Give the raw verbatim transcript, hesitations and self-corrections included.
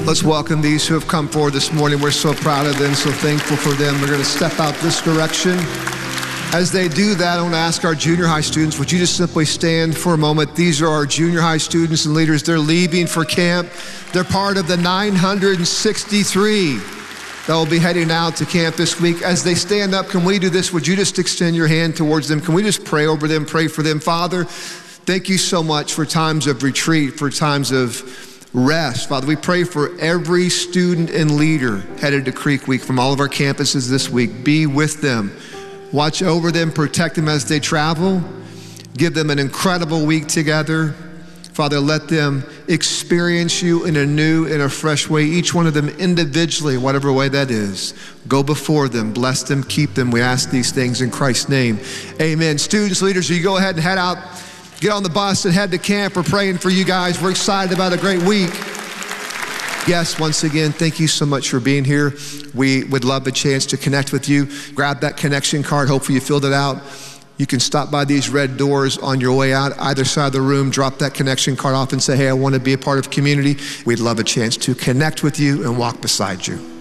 Let's welcome these who have come forward this morning. We're so proud of them, so thankful for them. We're going to step out this direction. As they do that, I want to ask our junior high students, would you just simply stand for a moment? These are our junior high students and leaders. They're leaving for camp. They're part of the nine hundred sixty-three that will be heading out to camp this week. As they stand up, can we do this? Would you just extend your hand towards them? Can we just pray over them, pray for them? Father, thank you so much for times of retreat, for times of rest. Father, we pray for every student and leader headed to Creek Week from all of our campuses this week. Be with them. Watch over them, protect them as they travel. Give them an incredible week together. Father, let them experience you in a new and a fresh way, each one of them individually, whatever way that is. Go before them, bless them, keep them. We ask these things in Christ's name. Amen. Students, leaders, you go ahead and head out. Get on the bus and head to camp. We're praying for you guys. We're excited about a great week. Yes, once again, thank you so much for being here. We would love a chance to connect with you. Grab that connection card. Hopefully you filled it out. You can stop by these red doors on your way out, either side of the room, drop that connection card off and say, hey, I want to be a part of community. We'd love a chance to connect with you and walk beside you.